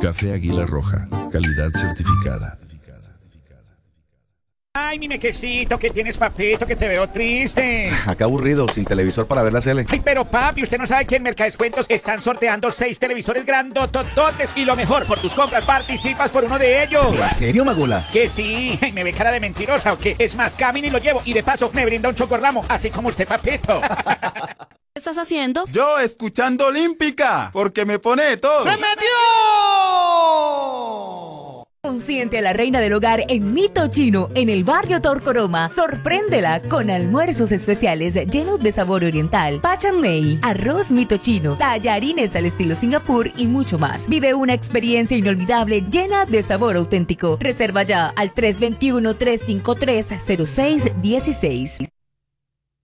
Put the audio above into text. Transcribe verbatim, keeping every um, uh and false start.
Café Águila Roja, calidad certificada. Ay, mi mequecito, ¿qué tienes, papito? Que te veo triste. Acá aburrido, sin televisor para ver la tele. Ay, pero papi, ¿usted no sabe que en Mercadescuentos están sorteando seis televisores grandotototes? Y lo mejor, por tus compras participas por uno de ellos. ¿En serio, Magula? Que sí. Ay, ¿me ve cara de mentirosa o qué? Es más, camino y lo llevo. Y de paso, me brinda un chocorramo, así como usted, papito. ¿Qué estás haciendo? Yo escuchando Olímpica, porque me pone de todo. ¡Se metió! Consiente a la reina del hogar en Mito Chino, en el barrio Torcoroma. Sorpréndela con almuerzos especiales llenos de sabor oriental, pachan mei, arroz Mito Chino, tallarines al estilo Singapur y mucho más. Vive una experiencia inolvidable llena de sabor auténtico. Reserva ya al tres dos uno, tres cinco tres, cero seis uno seis.